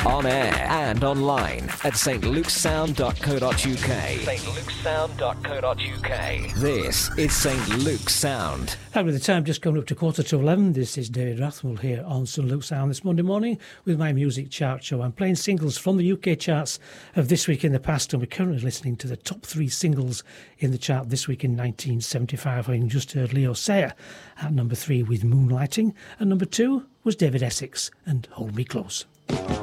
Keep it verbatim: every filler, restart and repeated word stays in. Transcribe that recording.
on air and online at s t luke's sound dot co dot u k. s t luke's sound dot co dot u k. This is Saint Luke's Sound. And with the time just coming up to quarter to eleven, this is David Rathwell here on Saint Luke's Sound this Monday morning with my music chart show. I'm playing singles from the U K charts of this week in the past, and we're currently listening to the top three singles in the chart this week in nineteen seventy-five. I just heard Leo Sayer at number three with Moonlighting, and number two was David Essex and Hold Me Close.